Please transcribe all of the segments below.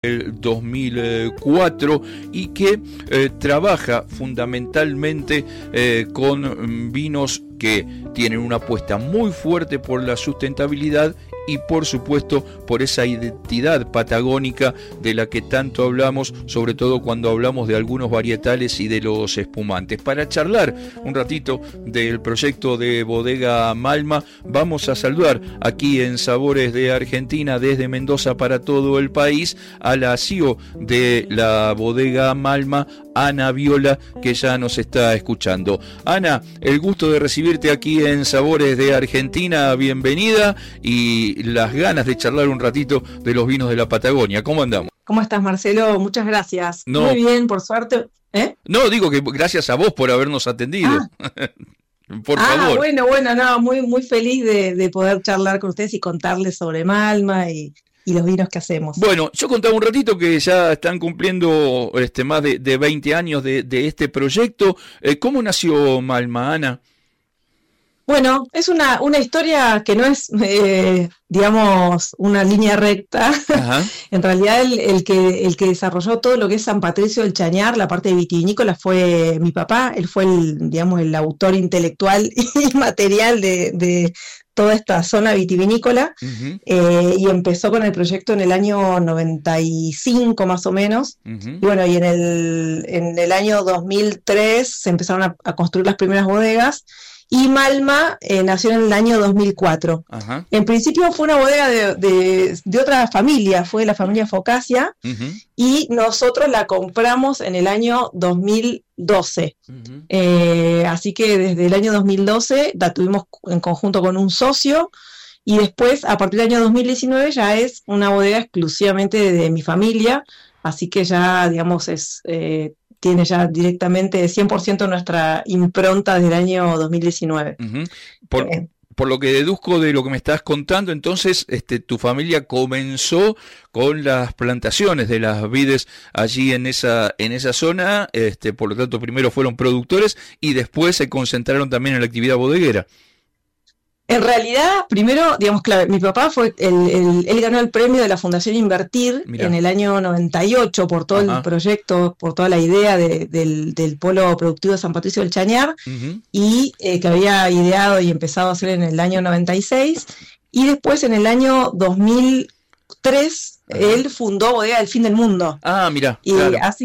el 2004 y que trabaja fundamentalmente con vinos que tienen una apuesta muy fuerte por la sustentabilidad y por supuesto por esa identidad patagónica de la que tanto hablamos, sobre todo cuando hablamos de algunos varietales y de los espumantes. Para charlar un ratito del proyecto de Bodega Malma, vamos a saludar aquí en Sabores de Argentina desde Mendoza para todo el país a la CEO de la Bodega Malma, Ana Viola, que ya nos está escuchando. Ana, el gusto de recibirte aquí en Sabores de Argentina, bienvenida, y las ganas de charlar un ratito de los vinos de la Patagonia. ¿Cómo andamos? ¿Cómo estás, Marcelo? Muchas gracias. Muy bien, por suerte. No, digo que gracias a vos por habernos atendido. Por favor. Bueno, no, muy feliz de poder charlar con ustedes y contarles sobre Malma y los vinos que hacemos. Bueno, yo contaba un ratito que ya están cumpliendo más de 20 años de este proyecto. ¿Cómo nació Malma, Ana? Bueno, es una historia que no es, digamos, una línea recta. En realidad el que desarrolló todo lo que es San Patricio del Chañar, la parte vitivinícola, fue mi papá. Él fue el autor intelectual y material de toda esta zona vitivinícola, y empezó con el proyecto en el año 95 más o menos, y bueno, y en el año 2003 se empezaron a construir las primeras bodegas, y Malma nació en el año 2004. En principio fue una bodega de otra familia, fue la familia Focasia, y nosotros la compramos en el año 2012. Así que desde el año 2012 la tuvimos en conjunto con un socio, y después, a partir del año 2019, ya es una bodega exclusivamente de mi familia, así que ya, digamos, tiene ya directamente 100% nuestra impronta desde el año 2019. Por lo que deduzco de lo que me estás contando, entonces tu familia comenzó con las plantaciones de las vides allí en esa zona, por lo tanto primero fueron productores y después se concentraron también en la actividad bodeguera. En realidad, primero, digamos, claro, mi papá él ganó el premio de la Fundación Invertir. Mirá. En el año 98 por todo el proyecto, por toda la idea del polo productivo de San Patricio del Chañar, y que había ideado y empezado a hacer en el año 96, y después en el año 2003 él fundó Bodega del Fin del Mundo. Mira. Claro. Así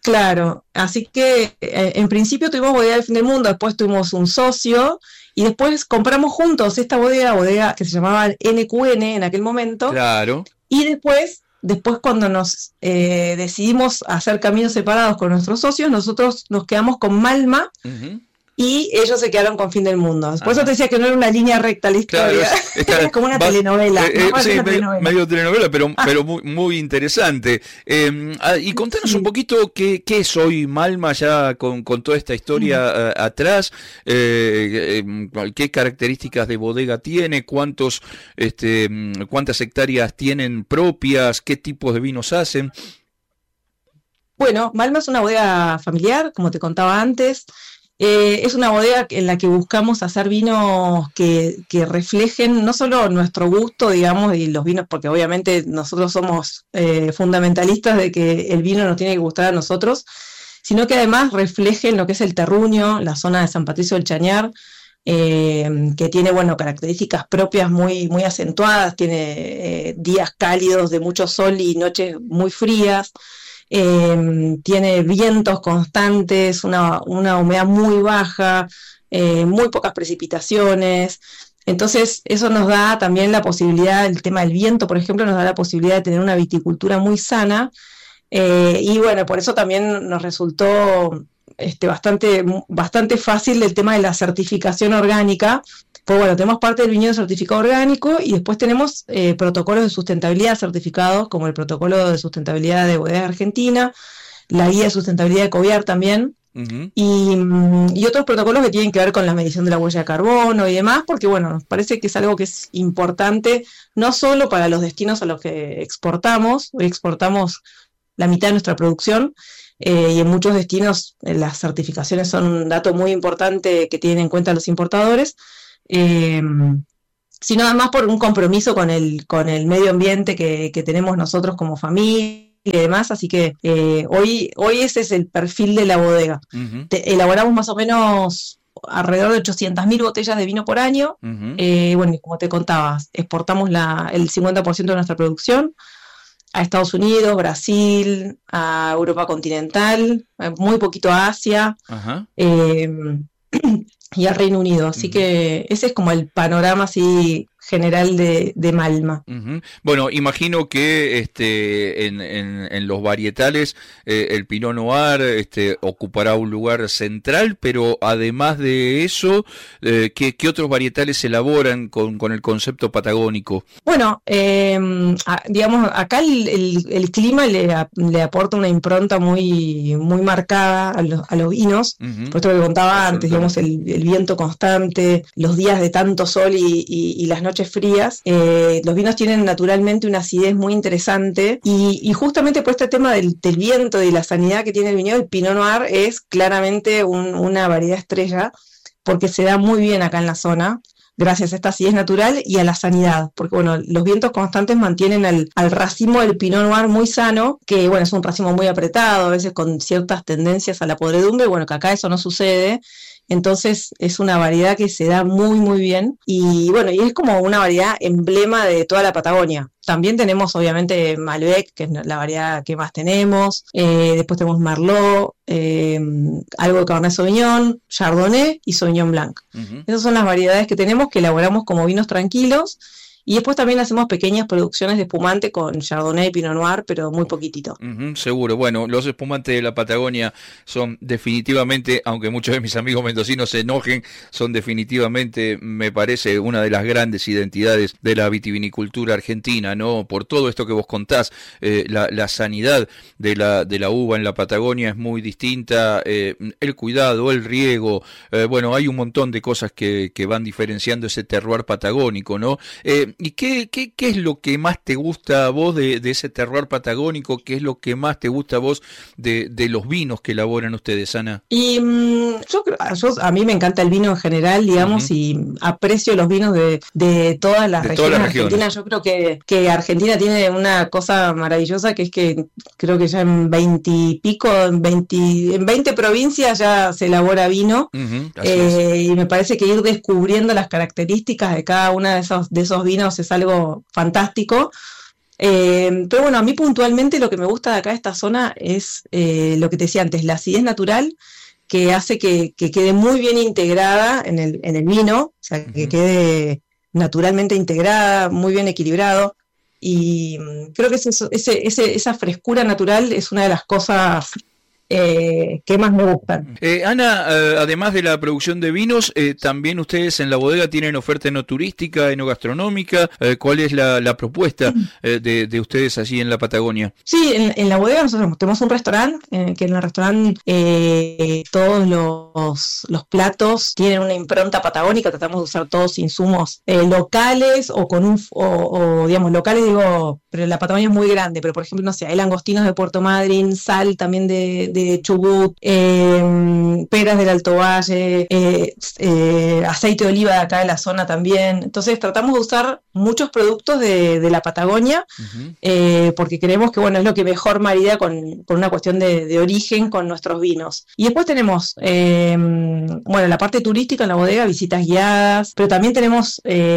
que en principio tuvimos Bodega del Fin del Mundo, después tuvimos un socio, y después compramos juntos esta bodega que se llamaba NQN en aquel momento. Claro. Y después cuando nos decidimos hacer caminos separados con nuestros socios, nosotros nos quedamos con Malma, y ellos se quedaron con Fin del Mundo. Por eso te decía que no era una línea recta la historia. Claro, es como una telenovela. Sí, medio telenovela, pero muy, muy interesante. Y contanos un poquito qué es hoy Malma, ya con toda esta historia atrás, qué características de bodega tiene, cuántas hectáreas tienen propias, qué tipos de vinos hacen. Bueno, Malma es una bodega familiar, como te contaba antes. Es una bodega en la que buscamos hacer vinos que reflejen no solo nuestro gusto, digamos, y los vinos, porque obviamente nosotros somos fundamentalistas de que el vino nos tiene que gustar a nosotros, sino que además reflejen lo que es el terruño, la zona de San Patricio del Chañar, que tiene, características propias muy, muy acentuadas, tiene días cálidos de mucho sol y noches muy frías. Tiene vientos constantes, una humedad muy baja, muy pocas precipitaciones. Entonces eso nos da también la posibilidad, el tema del viento, por ejemplo, nos da la posibilidad de tener una viticultura muy sana, y por eso también nos resultó bastante fácil el tema de la certificación orgánica. Pues tenemos parte del viñedo certificado orgánico, y después tenemos protocolos de sustentabilidad certificados, como el protocolo de sustentabilidad de Bodega Argentina, la guía de sustentabilidad de Coviar también, y otros protocolos que tienen que ver con la medición de la huella de carbono y demás, porque nos parece que es algo que es importante, no solo para los destinos a los que exportamos. Hoy exportamos la mitad de nuestra producción, y en muchos destinos las certificaciones son un dato muy importante que tienen en cuenta los importadores, sino además por un compromiso con el medio ambiente que tenemos nosotros como familia, y demás, así que hoy ese es el perfil de la bodega. Ujú, Elaboramos más o menos alrededor de 800.000 botellas de vino por año. ujú, Bueno, y como te contaba, exportamos el 50% de nuestra producción a Estados Unidos, Brasil, a Europa continental, muy poquito a Asia, ajá, eh, y al Reino Unido. Así ujú. que ese es como el panorama así general de Malma. Ujú. Bueno, imagino que en los varietales el Pinot Noir ocupará un lugar central, pero además de eso, ¿qué otros varietales se elaboran con el concepto patagónico? Bueno, digamos, acá el clima le aporta una impronta muy marcada a los vinos. Ujú, Por esto que contaba antes, digamos, absolutamente. el viento constante, los días de tanto sol y las noches frías. Los vinos tienen naturalmente una acidez muy interesante y justamente por este tema del viento y la sanidad que tiene el viñedo, el Pinot Noir es claramente una variedad estrella porque se da muy bien acá en la zona, gracias a esta acidez natural y a la sanidad, porque bueno, los vientos constantes mantienen al racimo del Pinot Noir muy sano, que bueno, es un racimo muy apretado, a veces con ciertas tendencias a la podredumbre, bueno, que acá eso no sucede. Entonces es una variedad que se da muy bien y bueno, y es como una variedad emblema de toda la Patagonia. También tenemos obviamente Malbec, que es la variedad que más tenemos, después tenemos Merlot, algo de Cabernet Sauvignon, Chardonnay y Sauvignon Blanc. Ujú. Esas son las variedades que tenemos, que elaboramos como vinos tranquilos. Y después también hacemos pequeñas producciones de espumante con Chardonnay y Pinot Noir, pero muy poquitito. Ujú, seguro. Bueno, los espumantes de la Patagonia son definitivamente, aunque muchos de mis amigos mendocinos se enojen, son definitivamente, me parece, una de las grandes identidades de la vitivinicultura argentina, ¿no? Por todo esto que vos contás, la sanidad de la uva en la Patagonia es muy distinta, el cuidado, el riego, bueno, hay un montón de cosas que van diferenciando ese terroir patagónico, ¿no? ¿Y qué es lo que más te gusta a vos de ese terroir patagónico? ¿Qué es lo que más te gusta a vos de los vinos que elaboran ustedes, Ana? Y a mí me encanta el vino en general, digamos, Ujú. y aprecio los vinos de todas las De todas regiones las argentinas. regiones. Yo creo que Argentina tiene una cosa maravillosa que es que creo que ya en 20 y pico, en 20 provincias ya se elabora vino. Ujú, así es. Y me parece que ir descubriendo las características de cada uno de esos vinos es algo fantástico. Pero bueno, a mí puntualmente lo que me gusta de acá de esta zona es lo que te decía antes, la acidez natural que hace que quede muy bien integrada en el vino, o sea, que Ujú. quede naturalmente integrada, muy bien equilibrado. Y creo que esa frescura natural es una de las cosas que más me gustan. Ana, además de la producción de vinos, también ustedes en la bodega tienen oferta enoturística, enogastronómica. ¿Cuál es la propuesta de ustedes allí en la Patagonia? Sí, en la bodega nosotros tenemos un restaurante, que en el restaurante todos los platos tienen una impronta patagónica, tratamos de usar todos insumos locales o digamos locales, digo, pero la Patagonia es muy grande, pero por ejemplo, no sé, hay langostinos de Puerto Madryn, sal también de Chubut, peras del Alto Valle, aceite de oliva de acá de la zona también. Entonces tratamos de usar muchos productos de la Patagonia, Ujú, porque creemos que bueno, es lo que mejor marida con una cuestión de origen con nuestros vinos. Y después tenemos, bueno, la parte turística en la bodega, visitas guiadas, pero también tenemos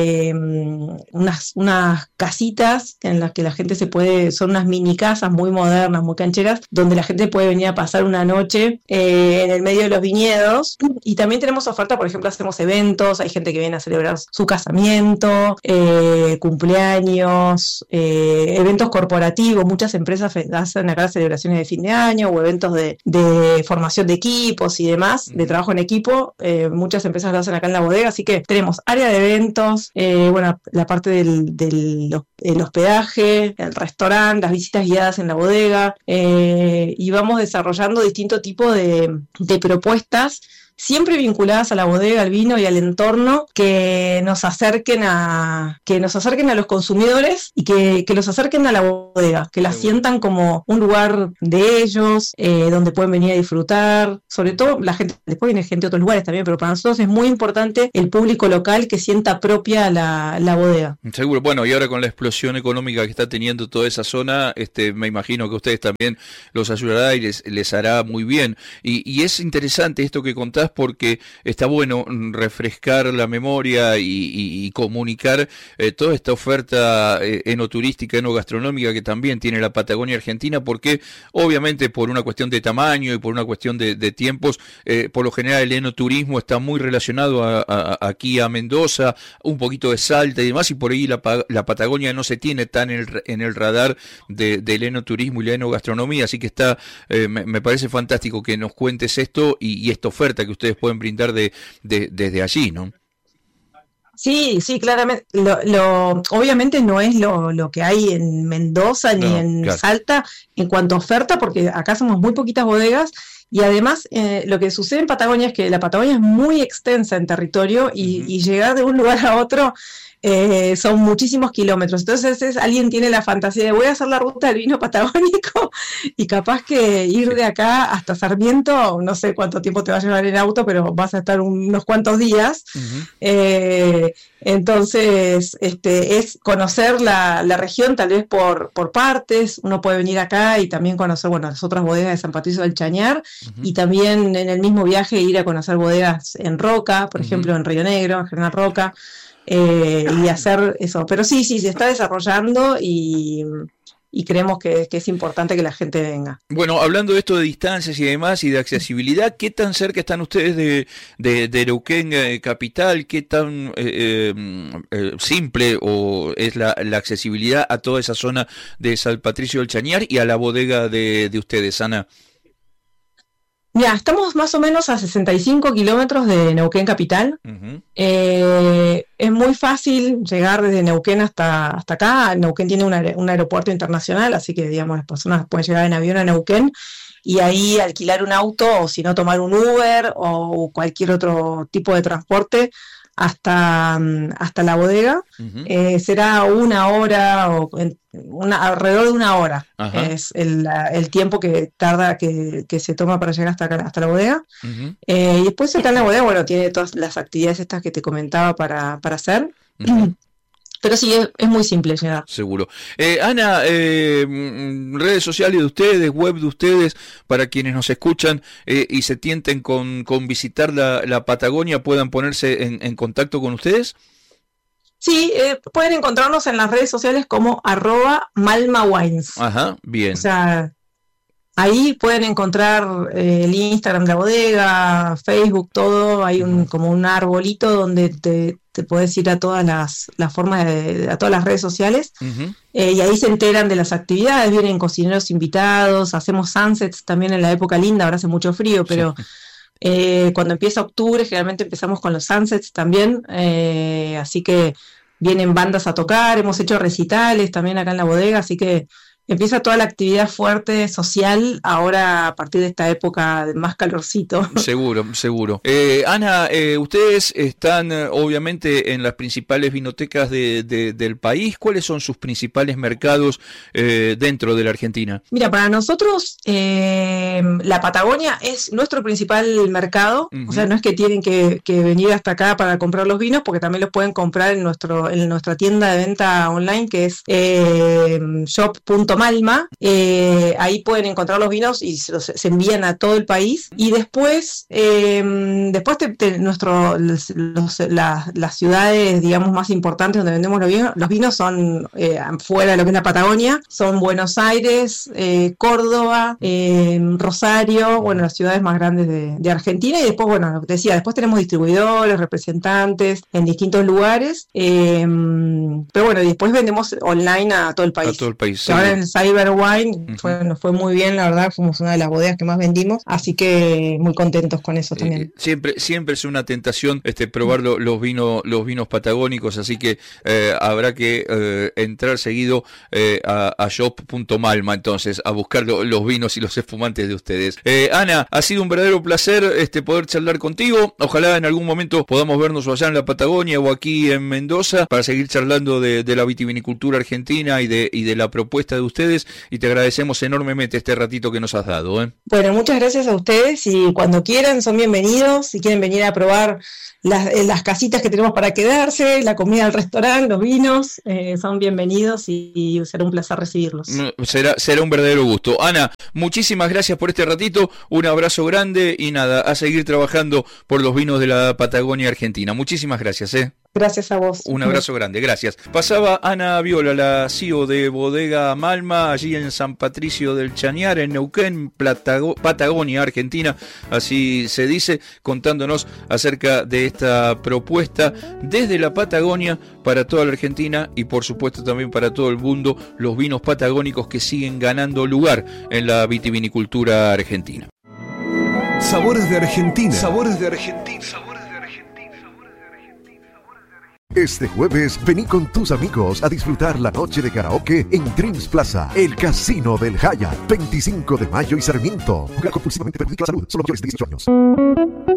unas casitas en las que la gente son unas mini casas muy modernas, muy cancheras, donde la gente puede venir a pasar una noche en el medio de los viñedos. Y también tenemos oferta, por ejemplo, hacemos eventos, hay gente que viene a celebrar su casamiento, cumpleaños, eventos corporativos, muchas empresas hacen acá celebraciones de fin de año o eventos de formación de equipos y demás, de ujú. trabajo en equipo, muchas empresas lo hacen acá en la bodega, así que tenemos área de eventos, bueno, la parte el hospedaje, el restaurante, las visitas guiadas en la bodega, y vamos desarrollando distintos tipos de propuestas siempre vinculadas a la bodega, al vino y al entorno, que nos acerquen a los consumidores y que los acerquen a la bodega, que la sientan como un lugar de ellos, donde pueden venir a disfrutar. Sobre todo la gente, después viene gente de otros lugares también, pero para nosotros es muy importante el público local que sienta propia la bodega. Seguro. Bueno, y ahora con la explosión económica que está teniendo toda esa zona, me imagino que a ustedes también los ayudará y les hará muy bien. Y es interesante esto que contás, porque está bueno refrescar la memoria y comunicar toda esta oferta enoturística, enogastronómica que también tiene la Patagonia Argentina, porque obviamente por una cuestión de tamaño y por una cuestión de tiempos, por lo general el enoturismo está muy relacionado aquí a Mendoza, un poquito de Salta y demás, y por ahí la Patagonia no se tiene tan en el radar del enoturismo y la enogastronomía, así que me parece fantástico que nos cuentes esto y esta oferta que ustedes pueden brindar desde allí, ¿no? Sí, sí, claramente. Obviamente no es lo que hay en Mendoza ni en Salta en cuanto a oferta, porque acá somos muy poquitas bodegas. Y además, lo que sucede en Patagonia es que la Patagonia es muy extensa en territorio y llegar de un lugar a otro son muchísimos kilómetros. Entonces alguien tiene la fantasía de voy a hacer la ruta del vino patagónico y capaz que ir de acá hasta Sarmiento, no sé cuánto tiempo te va a llevar en auto, pero vas a estar unos cuantos días. Entonces, es conocer la región tal vez por partes. Uno puede venir acá y también conocer, las otras bodegas de San Patricio del Chañar, y también en el mismo viaje ir a conocer bodegas en Roca, por ejemplo, en Río Negro, en General Roca, y hacer eso. Pero sí, se está desarrollando y creemos que es importante que la gente venga. Bueno, hablando de esto de distancias y demás y de accesibilidad, ¿qué tan cerca están ustedes de Neuquén capital? ¿Qué tan simple o es la accesibilidad a toda esa zona de San Patricio del Chañar y a la bodega de ustedes, Ana? Mira, estamos más o menos a 65 kilómetros de Neuquén capital. Es muy fácil llegar desde Neuquén hasta acá. Neuquén tiene un aeropuerto internacional, así que digamos las personas pueden llegar en avión a Neuquén y ahí alquilar un auto, o si no tomar un Uber o cualquier otro tipo de transporte hasta la bodega. Será una hora o alrededor de una hora. Es el tiempo que tarda que se toma para llegar hasta la bodega. Y después acá en la bodega, tiene todas las actividades estas que te comentaba para hacer. Pero sí, es muy simple llegar. Seguro. Ana, redes sociales de ustedes, web de ustedes, para quienes nos escuchan y se tienten con visitar la Patagonia, puedan ponerse en contacto con ustedes. Sí, pueden encontrarnos en las redes sociales como @malmawines. Ajá, bien. O sea, ahí pueden encontrar el Instagram de la bodega, Facebook, todo. Hay como un arbolito donde te puedes ir a todas las formas a todas las redes sociales. Y ahí se enteran de las actividades, vienen cocineros invitados, hacemos sunsets también en la época linda, ahora hace mucho frío, pero cuando empieza octubre generalmente empezamos con los sunsets también, así que vienen bandas a tocar, hemos hecho recitales también acá en la bodega, así que empieza toda la actividad fuerte social ahora a partir de esta época de más calorcito. Seguro. Ana, ustedes están obviamente en las principales vinotecas del país. ¿Cuáles son sus principales mercados dentro de la Argentina? Mira, para nosotros la Patagonia es nuestro principal mercado. O sea, no es que tienen que venir hasta acá para comprar los vinos, porque también los pueden comprar en nuestra tienda de venta online, que es shop.malma. Ahí pueden encontrar los vinos y se envían a todo el país. Y después las ciudades, digamos, más importantes donde vendemos los vinos son fuera de lo que es la Patagonia, son Buenos Aires, Córdoba, Rosario, las ciudades más grandes de Argentina. Y después, lo que te decía, después tenemos distribuidores, representantes en distintos lugares, pero y después vendemos online a todo el país. A todo el país, sí. Ahora en el Cyber Wine, nos fue muy bien, la verdad, fuimos una de las bodegas que más vendimos, así que muy contentos con eso también. Siempre es una tentación probar los vinos patagónicos, así que habrá que entrar seguido a shop.malma, entonces, a buscar los vinos y los espumantes de ustedes. Ana, ha sido un verdadero placer poder charlar contigo. Ojalá en algún momento podamos vernos allá en la Patagonia o aquí en Mendoza para seguir charlando de la vitivinicultura argentina y de la propuesta de ustedes, y te agradecemos enormemente este ratito que nos has dado. Bueno, muchas gracias a ustedes, y cuando quieran son bienvenidos. Si quieren venir a probar las casitas que tenemos para quedarse, la comida del restaurante, los vinos, son bienvenidos y será un placer recibirlos. Será un verdadero gusto. Ana, muchísimas gracias por este ratito, un abrazo grande y nada, a seguir trabajando por los vinos de la Patagonia Argentina. Muchísimas gracias. Gracias a vos. Un abrazo grande, gracias. Pasaba Ana Viola, la CEO de Bodega Malma, allí en San Patricio del Chañar, en Neuquén, Patagonia, Argentina, así se dice, contándonos acerca de esta propuesta desde la Patagonia para toda la Argentina y por supuesto también para todo el mundo, los vinos patagónicos que siguen ganando lugar en la vitivinicultura argentina. Sabores de Argentina. Sabores de Argentina. Este jueves, vení con tus amigos a disfrutar la noche de karaoke en Dreams Plaza, el casino del Hyatt, 25 de mayo y Sarmiento. Jugar compulsivamente perjudica la salud, solo mayores de 18 años.